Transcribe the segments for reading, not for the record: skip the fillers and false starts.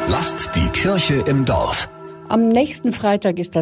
Lasst die Kirche im Dorf. Am nächsten Freitag ist der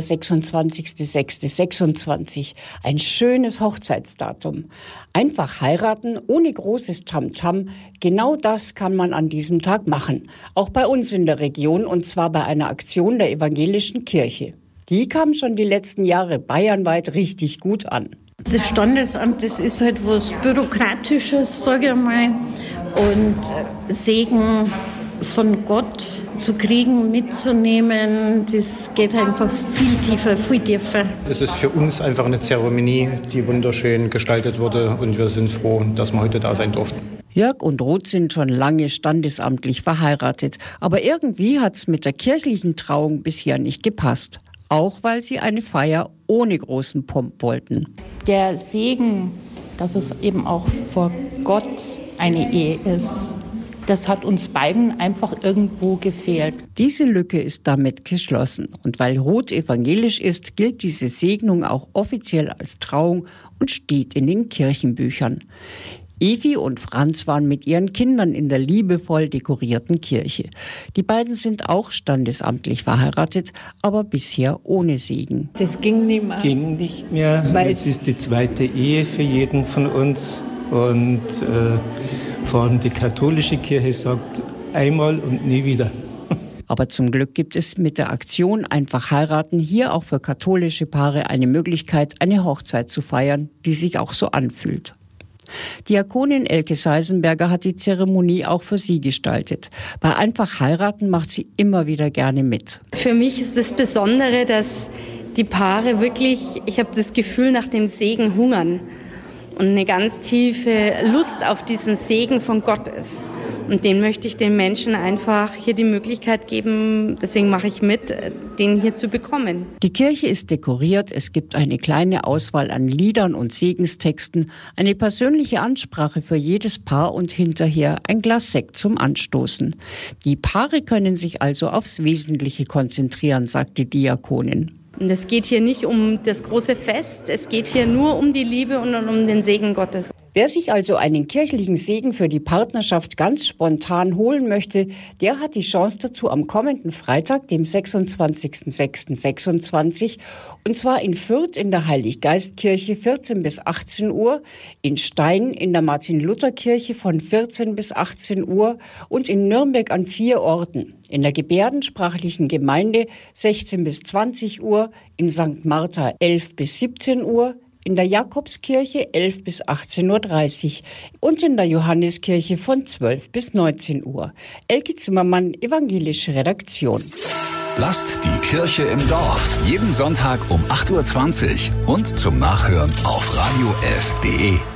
26.06.26. Ein schönes Hochzeitsdatum. Einfach heiraten, ohne großes Tamtam. Genau das kann man an diesem Tag machen. Auch bei uns in der Region, und zwar bei einer Aktion der evangelischen Kirche. Die kam schon die letzten Jahre bayernweit richtig gut an. Das Standesamt, das ist halt was Bürokratisches, sage ich mal. Und Segen von Gott zu kriegen, mitzunehmen, das geht einfach viel tiefer, viel tiefer. Es ist für uns einfach eine Zeremonie, die wunderschön gestaltet wurde, und wir sind froh, dass wir heute da sein durften. Jörg und Ruth sind schon lange standesamtlich verheiratet, aber irgendwie hat's mit der kirchlichen Trauung bisher nicht gepasst. Auch weil sie eine Feier ohne großen Pomp wollten. Der Segen, dass es eben auch vor Gott eine Ehe ist, das hat uns beiden einfach irgendwo gefehlt. Diese Lücke ist damit geschlossen. Und weil Ruth evangelisch ist, gilt diese Segnung auch offiziell als Trauung und steht in den Kirchenbüchern. Evi und Franz waren mit ihren Kindern in der liebevoll dekorierten Kirche. Die beiden sind auch standesamtlich verheiratet, aber bisher ohne Segen. Das ging nicht mehr. Ging nicht mehr. Es ist die zweite Ehe für jeden von uns. Und vor allem die katholische Kirche sagt einmal und nie wieder. Aber zum Glück gibt es mit der Aktion Einfach heiraten hier auch für katholische Paare eine Möglichkeit, eine Hochzeit zu feiern, die sich auch so anfühlt. Diakonin Elke Seisenberger hat die Zeremonie auch für sie gestaltet. Bei Einfach heiraten macht sie immer wieder gerne mit. Für mich ist das Besondere, dass die Paare wirklich, ich habe das Gefühl, nach dem Segen hungern und eine ganz tiefe Lust auf diesen Segen von Gott ist. Und den möchte ich den Menschen einfach hier die Möglichkeit geben, deswegen mache ich mit, den hier zu bekommen. Die Kirche ist dekoriert, es gibt eine kleine Auswahl an Liedern und Segenstexten, eine persönliche Ansprache für jedes Paar und hinterher ein Glas Sekt zum Anstoßen. Die Paare können sich also aufs Wesentliche konzentrieren, sagt die Diakonin. Und es geht hier nicht um das große Fest, es geht hier nur um die Liebe und um den Segen Gottes. Wer sich also einen kirchlichen Segen für die Partnerschaft ganz spontan holen möchte, der hat die Chance dazu am kommenden Freitag, dem 26.06.26, und zwar in Fürth in der Heiliggeistkirche 14 bis 18 Uhr, in Stein in der Martin-Luther-Kirche von 14 bis 18 Uhr und in Nürnberg an 4 Orten. In der gebärdensprachlichen Gemeinde 16 bis 20 Uhr, in St. Martha 11 bis 17 Uhr, in der Jakobskirche 11 bis 18.30 Uhr und in der Johanneskirche von 12 bis 19 Uhr. Elke Zimmermann, evangelische Redaktion. Lasst die Kirche im Dorf. Jeden Sonntag um 8.20 Uhr und zum Nachhören auf radiof.de.